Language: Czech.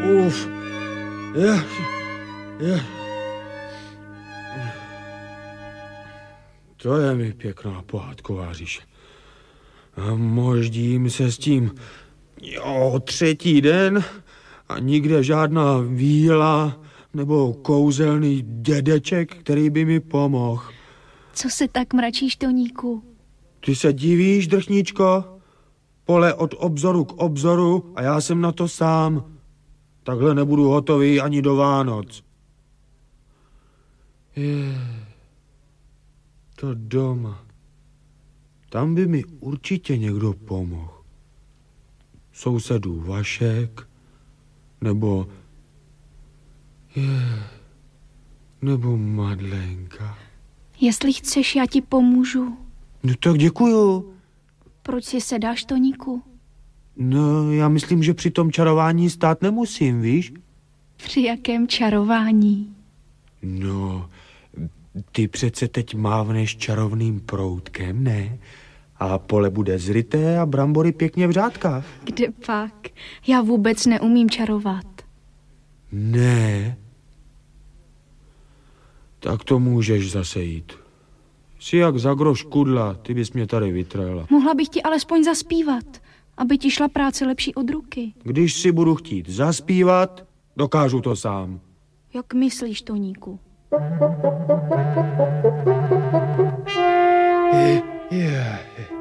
Uf. Je. To je mi pěkná pohádková říše. A moždím se s tím 3. den a nikde žádná víla nebo kouzelný dědeček, který by mi pomohl. Co se tak mračíš, Toníku? Ty se divíš, drchníčko? Pole od obzoru k obzoru a já jsem na to sám. Takhle nebudu hotový ani do Vánoc. To doma. Tam by mi určitě někdo pomohl. Sousedů Vašek, nebo Madlenka. Jestli chceš, já ti pomůžu. No tak děkuju. Proč si sedáš, Toníku? No, já myslím, že při tom čarování stát nemusím, víš? Při jakém čarování? No, ty přece teď mávneš čarovným proutkem, ne? A pole bude zryté a brambory pěkně v řádkách. Kde pak? Já vůbec neumím čarovat. Ne. Tak to můžeš zase jít. Jsi jak za groš kudla, ty bys mě tady vytrhla. Mohla bych ti alespoň zaspívat, aby ti šla práce lepší od ruky. Když si budu chtít zaspívat, dokážu to sám. Jak myslíš, Toníku? Yeah.